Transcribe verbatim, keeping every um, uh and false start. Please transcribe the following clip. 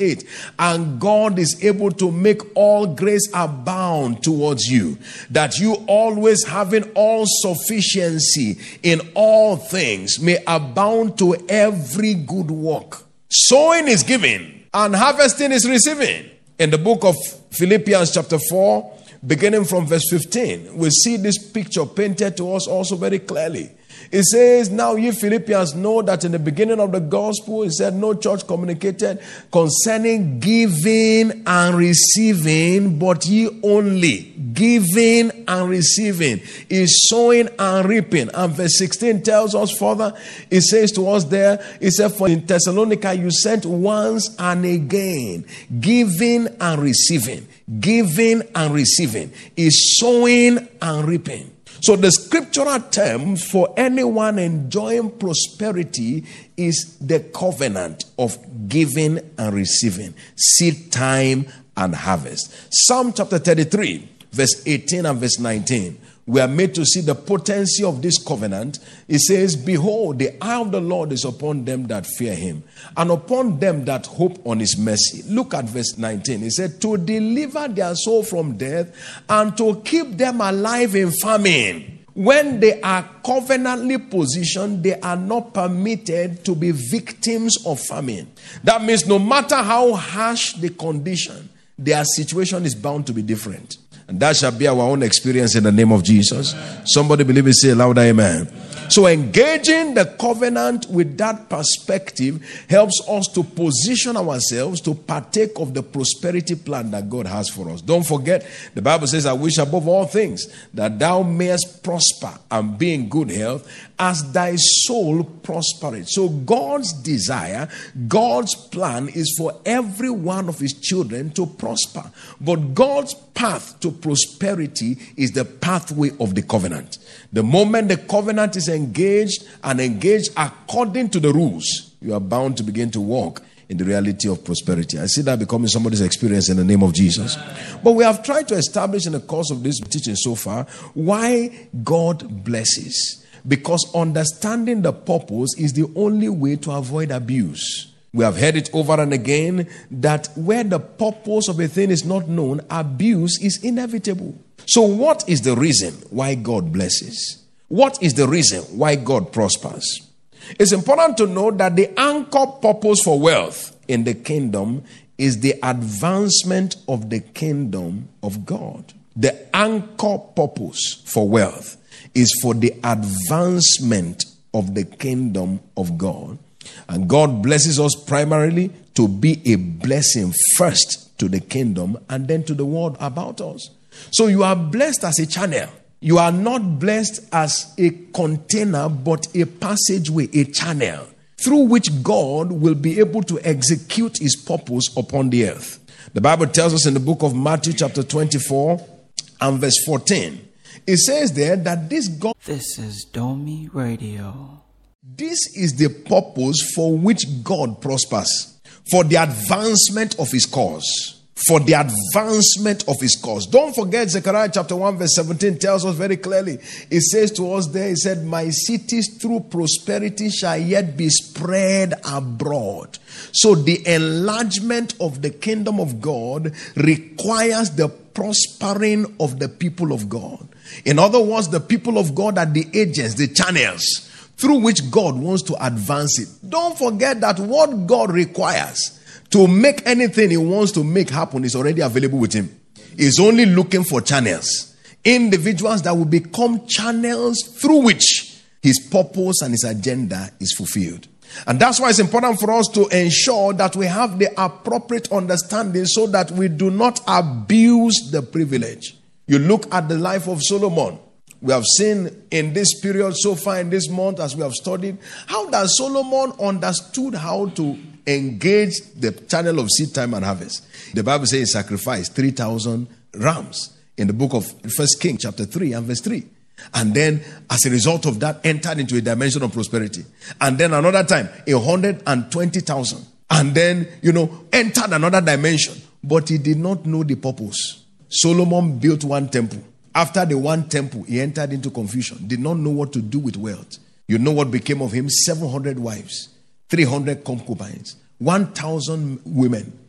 eight. And God is able to make all grace abound towards you, that you always having all sufficiency in all things may abound to every good work. Sowing is giving and harvesting is receiving. In the book of Philippians chapter four, beginning from verse fifteen, we see this picture painted to us also very clearly. It says, now ye Philippians know that in the beginning of the gospel, it said no church communicated concerning giving and receiving, but ye only giving and receiving is sowing and reaping. And verse sixteen tells us further, it says to us there, it said, for in Thessalonica you sent once and again, giving and receiving, giving and receiving is sowing and reaping. So the scriptural term for anyone enjoying prosperity is the covenant of giving and receiving, seed time and harvest. Psalm chapter thirty-three, verse eighteen and verse nineteen. We are made to see the potency of this covenant. It says, behold, the eye of the Lord is upon them that fear him, and upon them that hope on his mercy. Look at verse nineteen. It said, to deliver their soul from death and to keep them alive in famine. When they are covenantly positioned, they are not permitted to be victims of famine. That means no matter how harsh the condition, their situation is bound to be different. And that shall be our own experience in the name of Jesus. Amen. Somebody believe it, say louder, amen. Amen. So engaging the covenant with that perspective helps us to position ourselves to partake of the prosperity plan that God has for us. Don't forget, the Bible says, I wish above all things that thou mayest prosper and be in good health as thy soul prospereth. So God's desire, God's plan is for every one of his children to prosper. But God's path to prosperity is the pathway of the covenant. The moment the covenant is engaged and engaged according to the rules, you are bound to begin to walk in the reality of prosperity. I see that becoming somebody's experience in the name of Jesus. But we have tried to establish in the course of this teaching so far why God blesses. Because understanding the purpose is the only way to avoid abuse. We have heard it over and again that where the purpose of a thing is not known, abuse is inevitable. So what is the reason why God blesses? What is the reason why God prospers? It's important to know that the anchor purpose for wealth in the kingdom is the advancement of the kingdom of God. The anchor purpose for wealth is for the advancement of the kingdom of God. And God blesses us primarily to be a blessing first to the kingdom and then to the world about us. So you are blessed as a channel. You are not blessed as a container, but a passageway, a channel, through which God will be able to execute his purpose upon the earth. The Bible tells us in the book of Matthew chapter twenty-four and verse fourteen. It says there that this God... This is Domi Radio. This is the purpose for which God prospers. For the advancement of his cause. For the advancement of his cause. Don't forget Zechariah chapter one verse seventeen tells us very clearly. It says to us there, it said, my cities through prosperity shall yet be spread abroad. So the enlargement of the kingdom of God requires the prospering of the people of God. In other words, the people of God are the agents, the channels through which God wants to advance it. Don't forget that what God requires to make anything he wants to make happen is already available with him. He's only looking for channels. Individuals that will become channels through which his purpose and his agenda is fulfilled. And that's why it's important for us to ensure that we have the appropriate understanding so that we do not abuse the privilege. You look at the life of Solomon. We have seen in this period so far in this month as we have studied, how that Solomon understood how to engage the channel of seed time and harvest. The Bible says he sacrificed three thousand rams in the book of First Kings chapter three and verse three. And then as a result of that entered into a dimension of prosperity. And then another time, one hundred twenty thousand. And then, you know, entered another dimension. But he did not know the purpose. Solomon built one temple. After the one temple, he entered into confusion. Did not know what to do with wealth. You know what became of him? seven hundred wives, three hundred concubines, one thousand women.